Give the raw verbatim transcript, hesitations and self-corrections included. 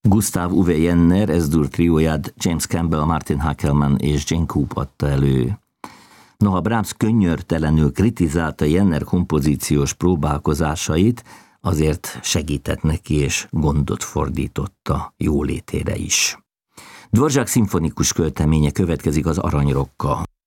Gustav Uwe Jenner S-dur trióját James Campbell, Martin Hackelmann és Jane Coop adta elő. Noha Brahms könnyörtelenül kritizálta Jenner kompozíciós próbálkozásait, azért segített neki és gondot fordította jólétére is. Dvorak szimfonikus költeménye következik, az Aranyrokkal.